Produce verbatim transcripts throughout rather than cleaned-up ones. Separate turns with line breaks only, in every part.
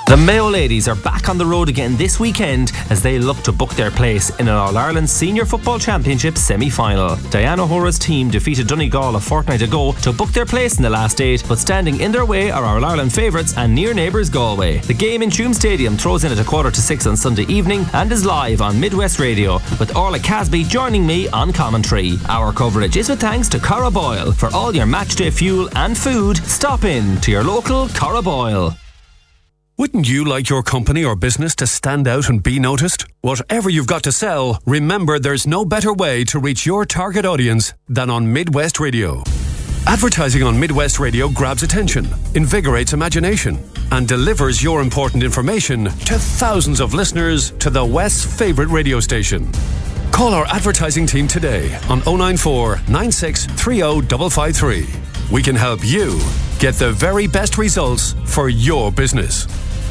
The Mayo ladies are back on the road again this weekend as they look to book their place in an All-Ireland Senior Football Championship semi-final. Diana Hora's team defeated Donegal a fortnight ago to book their place in the last eight, but standing in their way are All-Ireland favourites and near neighbours Galway. The game in Tuam Stadium throws in at a quarter to six on Sunday evening and is live on Midwest Radio, with Orla Casby joining me on commentary. Our coverage is with thanks to Cara Boyle. For all your matchday fuel and food, stop in to your local Cara Boyle.
Wouldn't you like your company or business to stand out and be noticed? Whatever you've got to sell, remember there's no better way to reach your target audience than on Midwest Radio. Advertising on Midwest Radio grabs attention, invigorates imagination, and delivers your important information to thousands of listeners to the West's favourite radio station. Call our advertising team today on oh nine four, nine six three oh five five three. We can help you get the very best results for your business.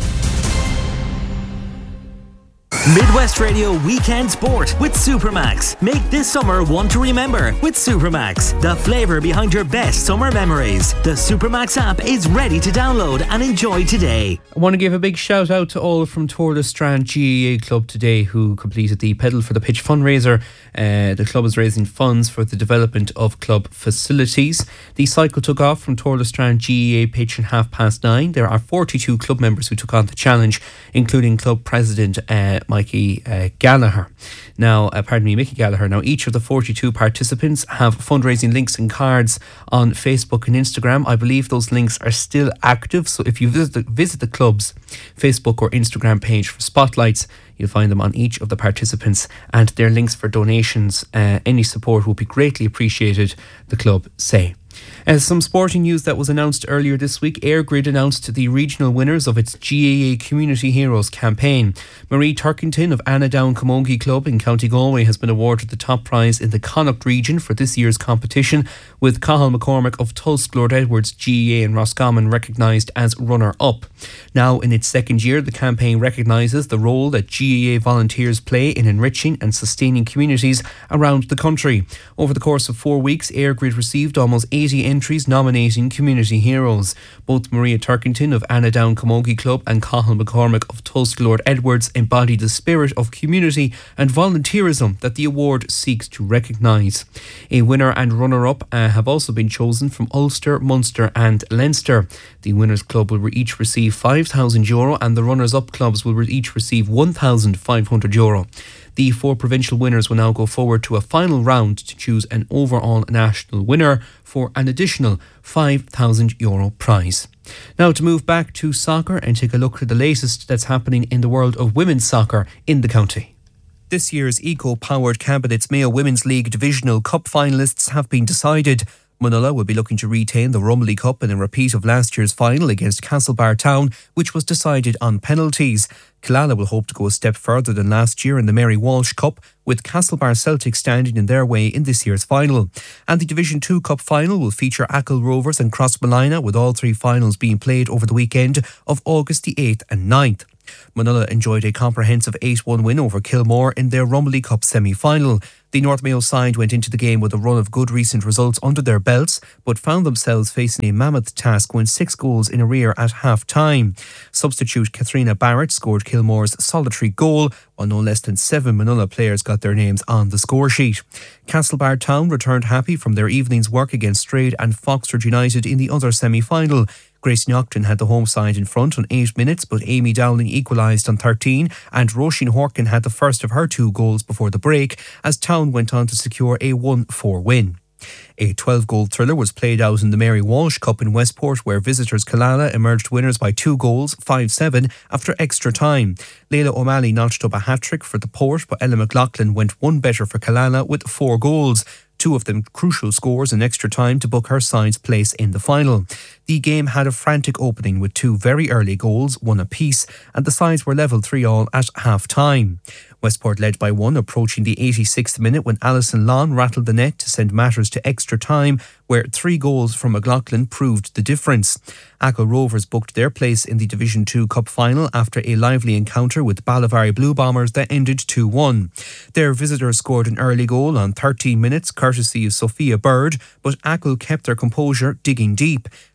Midwest Radio Weekend Sport with Supermax. Make this summer one to remember with Supermax, the flavour behind your best summer memories. The Supermax app is ready to download and enjoy today.
I want to give a big shout out to all from Tour Strand G A A Club today who completed the Pedal for the Pitch fundraiser. Uh, the club is raising funds for the development of club facilities. The cycle took off from Tour Strand G A A pitch at half past nine. There are forty-two club members who took on the challenge, including club president uh, Mikey uh, Gallagher. Now, uh, pardon me, Mickey Gallagher. Now, each of the forty-two participants have fundraising links and cards on Facebook and Instagram. I believe those links are still active. So if you visit the, visit the club's Facebook or Instagram page for spotlights, you'll find them on each of the participants and their links for donations. Uh, any support will be greatly appreciated, the club say. As some sporting news that was announced earlier this week, EirGrid announced the regional winners of its G A A Community Heroes campaign. Marie Turkington of Anadown Camogie Club in County Galway has been awarded the top prize in the Connacht region for this year's competition, with Cathal McCormick of Tulsk Lord Edwards G A A in Roscommon recognised as runner-up. Now in its second year, the campaign recognises the role that G A A volunteers play in enriching and sustaining communities around the country. Over the course of four weeks, EirGrid received almost eighty entries nominating community heroes. Both Maria Turkington of Anadown Camogie Club and Cathal McCormick of Tulsk Lord Edwards embody the spirit of community and volunteerism that the award seeks to recognise. A winner and runner-up uh, have also been chosen from Ulster, Munster and Leinster. The winners' club will each receive five thousand euro and the runners-up clubs will each receive one thousand five hundred euro. The four provincial winners will now go forward to a final round to choose an overall national winner for an additional five thousand euro prize. Now to move back to soccer and take a look at the latest that's happening in the world of women's soccer in the county. This year's eco-powered Candidates Mayo Women's League Divisional Cup finalists have been decided. Munulla will be looking to retain the Rumley Cup in a repeat of last year's final against Castlebar Town, which was decided on penalties. Killala will hope to go a step further than last year in the Mary Walsh Cup, with Castlebar Celtic standing in their way in this year's final. And the Division two Cup final will feature Achill Rovers and Crossmolina, with all three finals being played over the weekend of August the eighth and ninth. Munulla enjoyed a comprehensive eight one win over Kilmore in their Rumley Cup semi-final. The North Mayo side went into the game with a run of good recent results under their belts, but found themselves facing a mammoth task when six goals in arrear at half-time. Substitute Katharina Barrett scored Kilmore's solitary goal, while no less than seven Munulla players got their names on the score sheet. Castlebar Town returned happy from their evening's work against Strayed and Foxford United in the other semi-final. Grace Nocton had the home side in front on eight minutes, but Amy Dowling equalised on thirteen, and Roisin Horkin had the first of her two goals before the break, as Town went on to secure a one four win. A twelve-goal thriller was played out in the Mary Walsh Cup in Westport, where visitors Killala emerged winners by two goals, five seven, after extra time. Leila O'Malley notched up a hat-trick for the Port, but Ella McLaughlin went one better for Killala with four goals. Two of them crucial scores in extra time to book her side's place in the final. The game had a frantic opening with two very early goals, one apiece, and the sides were level three all at half-time. Westport led by one approaching the eighty-sixth minute when Alison Lawn rattled the net to send matters to extra time, where three goals from McLaughlin proved the difference. Achill Rovers booked their place in the Division two Cup final after a lively encounter with Balavari Blue Bombers that ended two one. Their visitors scored an early goal on thirteen minutes, courtesy of Sophia Bird, but Achill kept their composure, digging deep.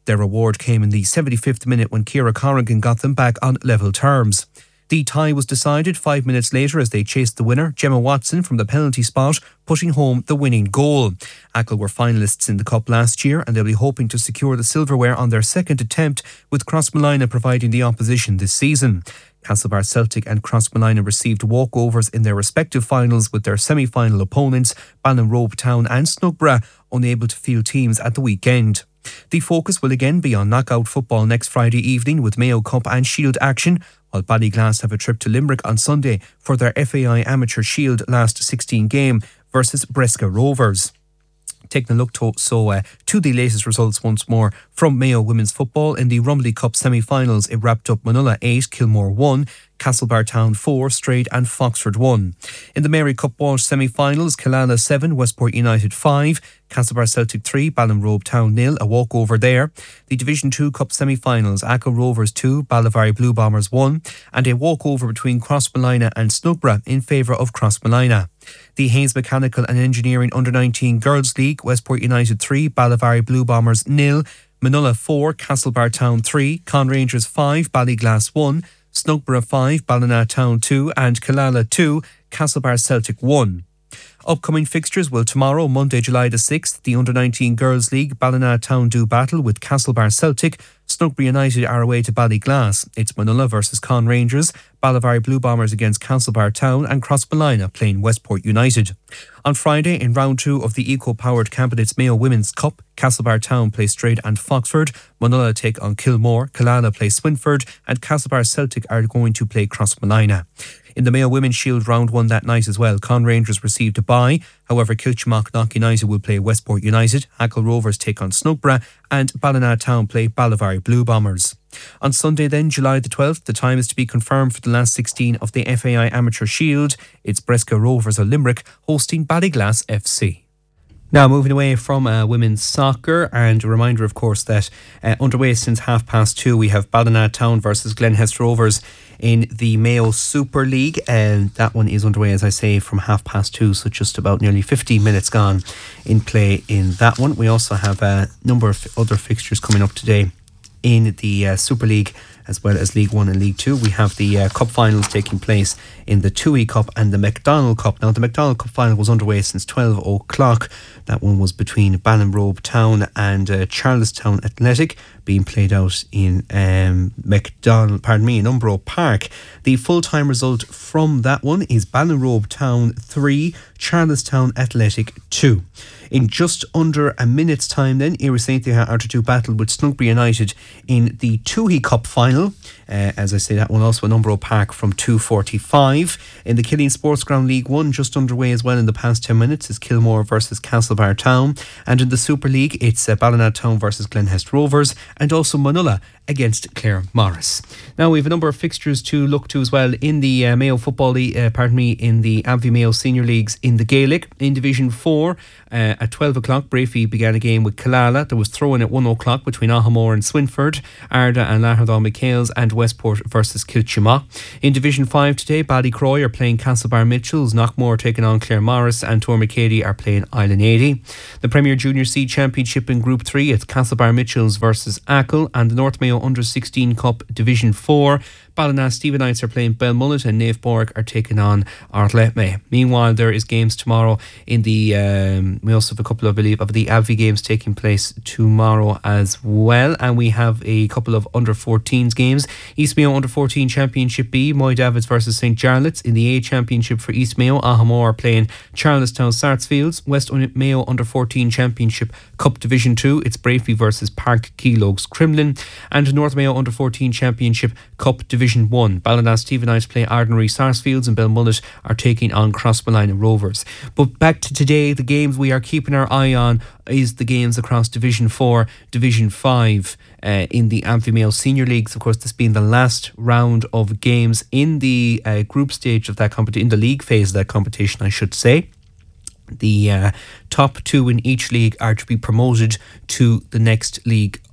Their reward came in the seventy-fifth minute when Ciara Corrigan got them back on level terms. The tie was decided five minutes later as they chased the winner, Gemma Watson, from the penalty spot, putting home the winning goal. Achill were finalists in the Cup last year and they'll be hoping to secure the silverware on their second attempt, with Crossmolina providing the opposition this season. Castlebar Celtic and Crossmolina received walkovers in their respective finals, with their semi-final opponents, Ballinrobe Town and Snugborough, unable to field teams at the weekend. The focus will again be on knockout football next Friday evening with Mayo Cup and Shield action, while Ballyglass have a trip to Limerick on Sunday for their F A I Amateur Shield last sixteen game versus Bresca Rovers. Taking a look to, so, uh, to the latest results once more from Mayo Women's Football. In the Rumley Cup semi-finals, it wrapped up Munulla eight, Kilmore one, Castlebar Town four, Straight and Foxford one. In the Mary Cup Walsh semi-finals, Killala seven, Westport United five, Castlebar Celtic three, Ballinrobe Town nil, a walkover there. The Division two Cup semi-finals, Achill Rovers two, Ballivarry Blue Bombers one, and a walkover between Crossmolina and Snugborough in favour of Crossmolina. The Hayes Mechanical and Engineering Under nineteen Girls League, Westport United three, Ballivarry Blue Bombers nil, Munulla four, Castlebar Town three, Con Rangers five, Ballyglass one, Snugborough five, Ballina Town two and Killala two, Castlebar Celtic one. Upcoming fixtures will tomorrow, Monday, July the sixth, the Under nineteen Girls League, Ballina Town do battle with Castlebar Celtic. Snugborough United are away to Ballyglass. It's Munulla versus Con Rangers, Ballivarry Blue Bombers against Castlebar Town and Crossmolina playing Westport United. On Friday, in round two of the eco-powered Candidates Mayo Women's Cup, Castlebar Town play Straight and Foxford, Munulla take on Kilmore, Killala play Swinford and Castlebar Celtic are going to play Crossmolina. In the Mayo Women's Shield round one that night as well, Con Rangers received a bye. However, Kilchmarnock United will play Westport United, Achill Rovers take on Snugborough and Ballina Town play Ballivarry Blue Bombers. On Sunday then, July the twelfth, the time is to be confirmed for the last sixteen of the F A I Amateur Shield. It's Bresca Rovers of Limerick hosting Ballyglass F C. Now, moving away from uh, women's soccer, and a reminder, of course, that uh, underway since half past two, we have Ballina Town versus Glenhest Rovers in the Mayo Super League, and that one is underway, as I say, from half past two, so just about nearly fifteen minutes gone in play in that one. We also have a number of other fixtures coming up today in the uh, Super League, as well as League One and League Two. We have the uh, Cup finals taking place in the Toohey Cup and the McDonald Cup. Now, the McDonald Cup final was underway since twelve o'clock. That one was between Ballinrobe Town and uh, Charlestown Athletic, being played out in um, McDonald, pardon me, in Umbro Park. The full-time result from that one is Ballinrobe Town three, Charlestown Athletic two. In just under a minute's time then, Irisaintia are to battle with Snugborough United in the Toohey Cup final. Uh, as I say, that one also in Umbro Park from two forty-five. In the Killeen Sports Ground League one, just underway as well in the past ten minutes, is Kilmore versus Castlebar Town. And in the Super League, it's uh, Ballina Town versus Glenhest Rovers, and also Munulla against Clare Morris. Now, we have a number of fixtures to look to as well in the uh, Mayo Football League, uh, pardon me, in the Abbey Mayo Senior Leagues in the Gaelic. In Division four, uh, at twelve o'clock, Brafey began a game with Killala. There was throw-in at one o'clock between Ahamore and Swinford, Arda and Lahardal McHale's, and Westport versus Kilchima. In Division five today, Ballycroy are playing Castlebar Mitchells, Knockmore taking on Clare Morris, and Tormacady are playing Island eighty. The Premier Junior C Championship in Group three, it's Castlebar Mitchells versus Achill, and the North Mayo Under sixteen Cup Division four. Ballina Stephenites are playing Belmullet and Naomh Borg are taking on Ardletmay. Meanwhile, there is games tomorrow in the, um, we also have a couple of, I believe, of the Abbey games taking place tomorrow as well. And we have a couple of under fourteens games. East Mayo Under fourteen Championship B, Moy Davids versus Saint Jarlath's. In the A Championship for East Mayo, Ahamore are playing Charlestown Sarsfields. West Mayo Under fourteen Championship Cup Division two, it's Brafey versus Park Keelogs Crumlin. And North Mayo Under fourteen Championship Cup Division one, Ballina Stephenites play Ardnary Sarsfields, and Belmullet are taking on Crossmolina Rovers. But back to today, the games we are keeping our eye on is the games across Division four, Division five uh, in the Amphy Mayo Senior Leagues. Of course, this being the last round of games in the uh, group stage of that competition, in the league phase of that competition, I should say. The uh, top two in each league are to be promoted to the next league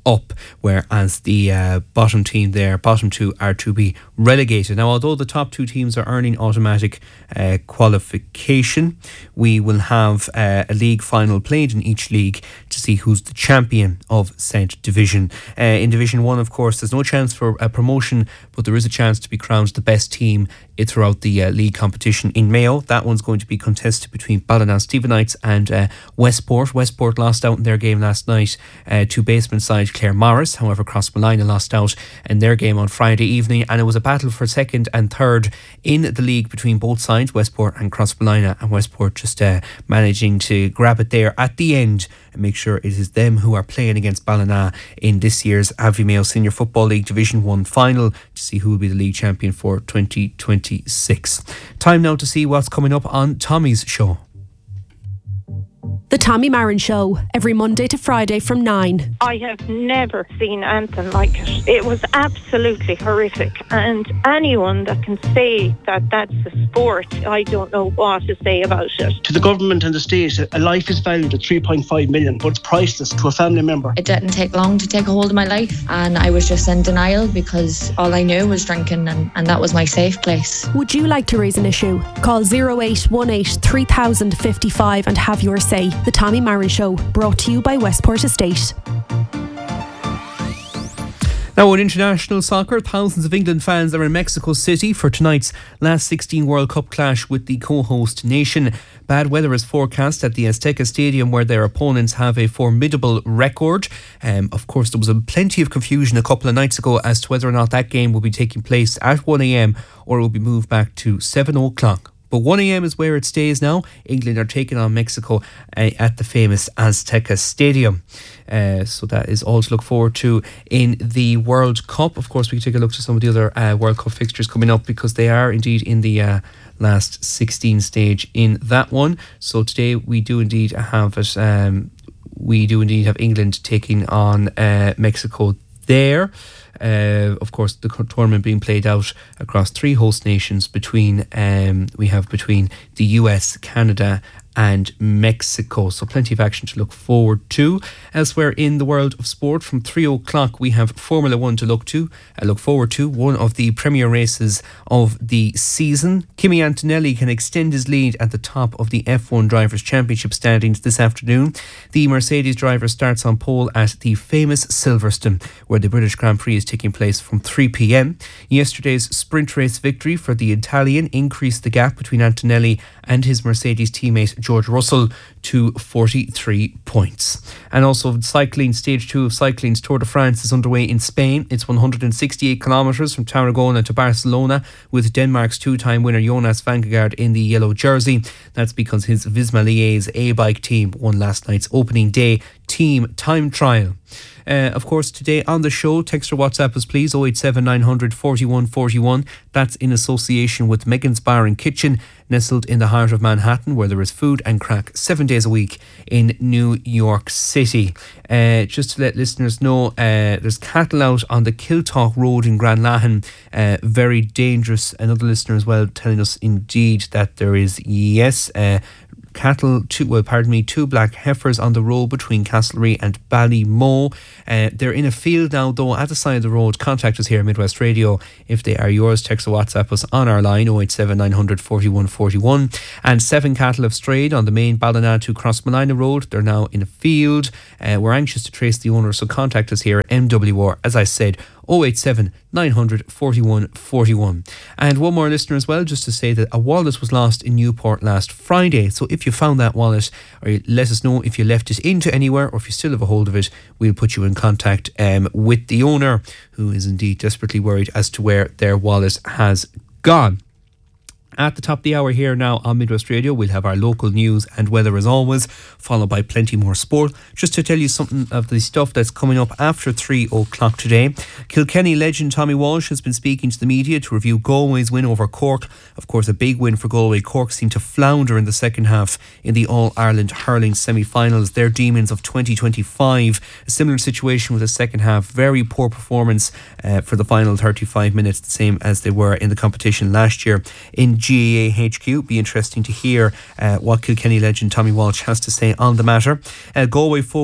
up, whereas the uh, bottom team there, bottom two, are to be relegated. Now, although the top two teams are earning automatic uh, qualification, we will have uh, a league final played in each league to see who's the champion of said division. Uh, in Division one, of course, there's no chance for a promotion, but there is a chance to be crowned the best team throughout the uh, league competition in Mayo. That one's going to be contested between Ballina-Stephenites and uh, Westport. Westport lost out in their game last night uh, to basement side Clare Morris. However, Crossmolina lost out in their game on Friday evening, and it was a battle for second and third in the league between both sides, Westport and Crossmolina, and Westport just uh, managing to grab it there at the end and make sure it is them who are playing against Ballina in this year's Abbey Mayo Senior Football League Division one final to see who will be the league champion for twenty twenty-six. Time now to see what's coming up on Tommy's show.
The Tommy Marin Show, every Monday to Friday from nine.
I have never seen anything like it. It was absolutely horrific. And anyone that can say that that's a sport, I don't know what to say about it.
To the government and the state, a life is valued at three point five million, but it's priceless to a family member.
It didn't take long to take a hold of my life, and I was just in denial because all I knew was drinking, and, and that was my safe place.
Would you like to raise an issue? Call oh eight one eight, three thousand fifty-five and have your say. The Tommy Marin Show, brought to you by Westport Estate.
Now, in international soccer, thousands of England fans are in Mexico City for tonight's last sixteen World Cup clash with the co-host nation. Bad weather is forecast at the Azteca Stadium, where their opponents have a formidable record. Um, of course, there was a plenty of confusion a couple of nights ago as to whether or not that game will be taking place at one a.m. or it will be moved back to seven o'clock. But one a.m. is where it stays now. England are taking on Mexico uh, at the famous Azteca Stadium. Uh, so that is all to look forward to in the World Cup. Of course, we can take a look to some of the other uh, World Cup fixtures coming up, because they are indeed in the uh, last sixteen stage in that one. So today we do indeed have it. Um, we do indeed have England taking on uh, Mexico there. Uh, of course, the tournament being played out across three host nations between um, we have between the U S, Canada and Mexico. So plenty of action to look forward to. Elsewhere in the world of sport, from three o'clock we have Formula One to look to. I look forward to one of the premier races of the season. Kimi Antonelli can extend his lead at the top of the F one Drivers' Championship standings this afternoon. The Mercedes driver starts on pole at the famous Silverstone, where the British Grand Prix is taking place from three p.m. Yesterday's sprint race victory for the Italian increased the gap between Antonelli and his Mercedes teammate George Russell to forty-three points. And also, cycling, stage two of cycling's Tour de France is underway in Spain. It's one hundred sixty-eight kilometres from Tarragona to Barcelona, with Denmark's two-time winner Jonas Vingegaard in the yellow jersey. That's because his Visma Liège A-bike team won last night's opening day team time trial. Uh, of course, today on the show, text or WhatsApp us please, oh eight seven nine hundred forty-one forty-one. That's in association with Megan's Bar and Kitchen, nestled in the heart of Manhattan, where there is food and crack seven days a week in New York City. Uh, just to let listeners know, uh, there's cattle out on the Kiltalk Road in Granlahan, uh, very dangerous. Another listener as well telling us indeed that there is, yes, uh, cattle, two, well, pardon me, two black heifers on the road between Castlereagh and Ballymoe. Uh, they're in a field now, though, at the side of the road. Contact us here at Midwest Radio if they are yours. Text or WhatsApp us on our line, oh eight seven nine hundred forty-one forty-one. And seven cattle have strayed on the main Ballina to Crossmolina Road. They're now in a field. Uh, we're anxious to trace the owner, so contact us here at M W R, as I said, oh eight seven nine hundred forty-one forty-one. And one more listener as well, just to say that a wallet was lost in Newport last Friday. So if you found that wallet, or you let us know if you left it into anywhere, or if you still have a hold of it, we'll put you in contact um, with the owner, who is indeed desperately worried as to where their wallet has gone. At the top of the hour here now on Midwest Radio, we'll have our local news and weather as always, followed by plenty more sport. Just to tell you something of the stuff that's coming up after three o'clock today. Kilkenny legend Tommy Walsh has been speaking to the media to review Galway's win over Cork. Of course, a big win for Galway. Cork seemed to flounder in the second half in the All-Ireland hurling semi-finals. Their demons of twenty twenty-five. A similar situation with the second half. Very poor performance uh, for the final thirty-five minutes, the same as they were in the competition last year in G A A H Q. Be interesting to hear uh, what Kilkenny legend Tommy Walsh has to say on the matter. Uh, Galway forward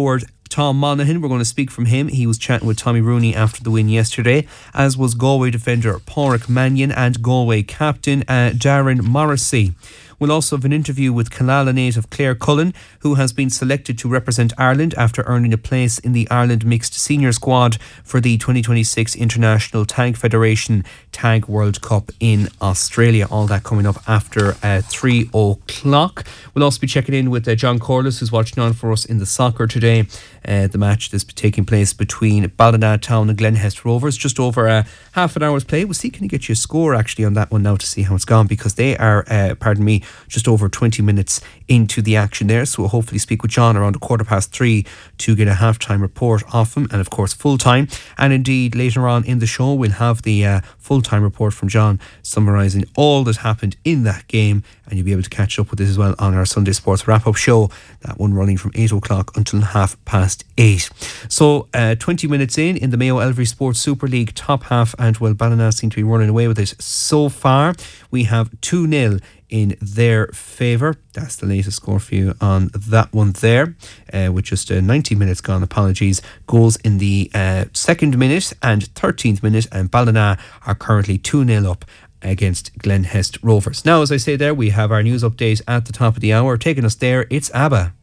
Tom Monaghan, we're going to speak from him. He was chatting with Tommy Rooney after the win yesterday, as was Galway defender Pádraig Mannion and Galway captain uh, Darren Morrissey. We'll also have an interview with Killala native Claire Cullen, who has been selected to represent Ireland after earning a place in the Ireland Mixed Senior Squad for the twenty twenty-six International Tag Federation Tag World Cup in Australia. All that coming up after uh, three o'clock. We'll also be checking in with uh, John Corliss, who's watching on for us in the soccer today. Uh, the match that's taking place between Ballina Town and Glenhest Rovers. Just over uh, half an hour's play. We'll see, can you get you a score actually on that one now to see how it's gone, because they are, uh, pardon me, just over twenty minutes into the action there. So we'll hopefully speak with John around a quarter past three to get a half-time report off him, and of course full-time. And indeed later on in the show we'll have the uh, full-time report from John summarising all that happened in that game, and you'll be able to catch up with this as well on our Sunday Sports wrap-up show, that one running from eight o'clock until half past eight. So uh, twenty minutes in in the Mayo Elvery Sports Super League top half, and well, Ballina seem to be running away with it so far. We have two nil in their favour. That's the latest score for you on that one there, uh, with just uh, ninety minutes gone. Apologies. Goals in the uh, second minute and thirteenth minute, and Ballina are currently two nil up against Glenhest Rovers. Now, as I say there, we have our news update at the top of the hour. Taking us there, it's ABBA.